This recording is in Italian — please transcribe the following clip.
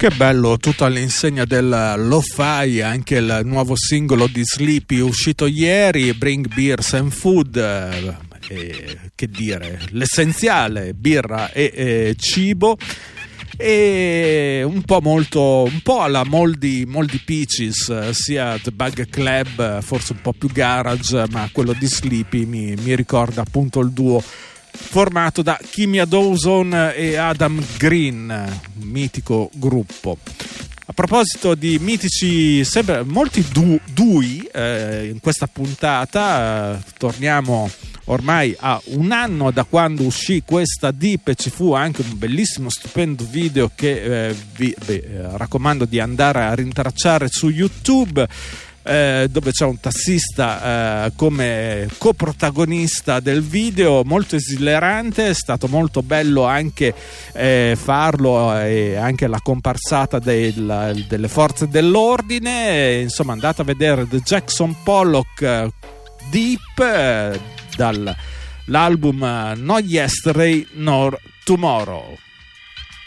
Che bello, tutto all'insegna del lo-fi, anche il nuovo singolo di Sleepy uscito ieri, Bring Beers and Food, che dire, l'essenziale, birra e cibo, e un po' alla Moldy Peaches, sia The Bug Club, forse un po' più garage, ma quello di Sleepy mi ricorda appunto il duo formato da Kimya Dawson e Adam Green, un mitico gruppo. A proposito di mitici, sempre molti dui in questa puntata, torniamo ormai a un anno da quando uscì questa Deep e ci fu anche un bellissimo, stupendo video che vi raccomando di andare a rintracciare su YouTube, dove c'è un tassista come coprotagonista del video, molto esilarante. È stato molto bello anche farlo, e anche la comparsata delle forze dell'ordine. Insomma, andate a vedere The Jackson Pollock Deep dall'album No Yesterday Nor Tomorrow.